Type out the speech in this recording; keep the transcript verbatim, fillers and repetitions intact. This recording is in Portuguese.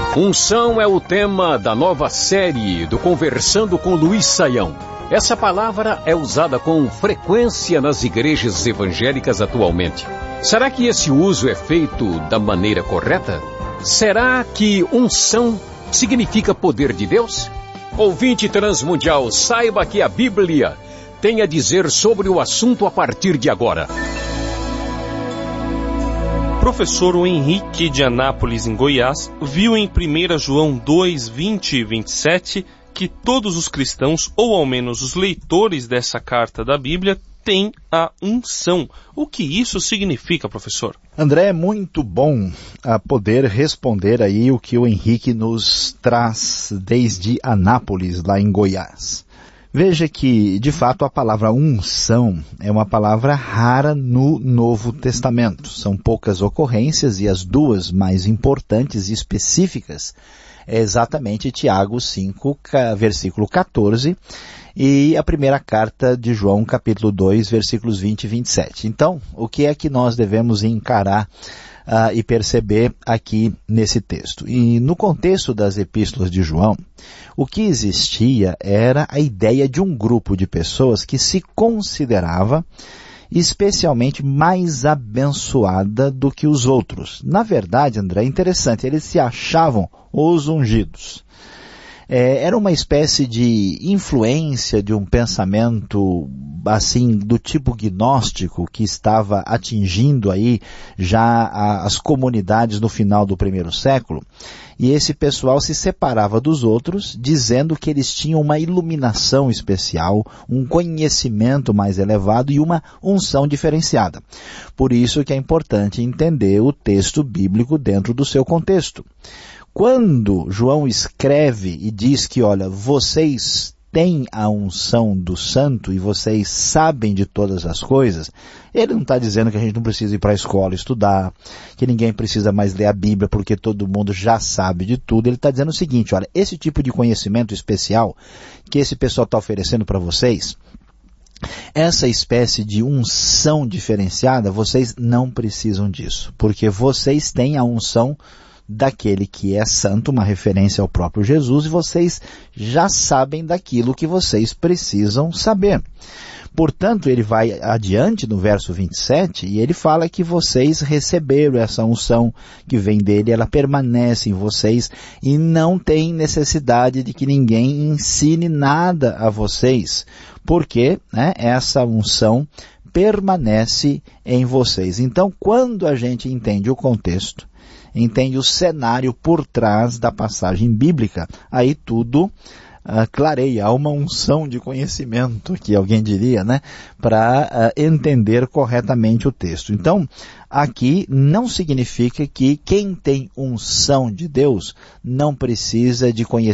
Unção é o tema da nova série do Conversando com Luiz Saião. Essa palavra é usada com frequência nas igrejas evangélicas atualmente. Será que esse uso é feito da maneira correta? Será que unção significa poder de Deus? Ouvinte transmundial, saiba que a Bíblia tem a dizer sobre o assunto a partir de agora. Professor Henrique de Anápolis, em Goiás, viu em primeira João dois, vinte e vinte e sete que todos os cristãos, ou ao menos os leitores dessa carta da Bíblia, têm a unção. O que isso significa, professor? André, é muito bom a poder responder aí o que o Henrique nos traz desde Anápolis, lá em Goiás. Veja que, de fato, a palavra unção é uma palavra rara no Novo Testamento. São poucas ocorrências e as duas mais importantes e específicas é exatamente Tiago cinco, versículo catorze, e a primeira carta de João, capítulo dois, versículos vinte e vinte e sete. Então, o que é que nós devemos encarar uh, e perceber aqui nesse texto? E no contexto das epístolas de João, o que existia era a ideia de um grupo de pessoas que se considerava especialmente mais abençoada do que os outros. Na verdade, André, é interessante, eles se achavam os ungidos. É, era uma espécie de influência de um pensamento assim do tipo gnóstico que estava atingindo aí já a, as comunidades no final do primeiro século. E esse pessoal se separava dos outros, dizendo que eles tinham uma iluminação especial, um conhecimento mais elevado e uma unção diferenciada. Por isso que é importante entender o texto bíblico dentro do seu contexto. Quando João escreve e diz que, olha, vocês têm a unção do santo e vocês sabem de todas as coisas, ele não está dizendo que a gente não precisa ir para a escola estudar, que ninguém precisa mais ler a Bíblia porque todo mundo já sabe de tudo. Ele está dizendo o seguinte, olha, esse tipo de conhecimento especial que esse pessoal está oferecendo para vocês, essa espécie de unção diferenciada, vocês não precisam disso, porque vocês têm a unção daquele que é santo, uma referência ao próprio Jesus, e vocês já sabem daquilo que vocês precisam saber. Portanto, ele vai adiante no verso vinte e sete, e ele fala que vocês receberam essa unção que vem dele, ela permanece em vocês, e não tem necessidade de que ninguém ensine nada a vocês, porque né, essa unção permanece em vocês. Então, quando a gente entende o contexto, entende o cenário por trás da passagem bíblica, aí tudo uh, clareia, há uma unção de conhecimento, que alguém diria, né, para uh, entender corretamente o texto. Então, aqui não significa que quem tem unção de Deus não precisa de conhecimento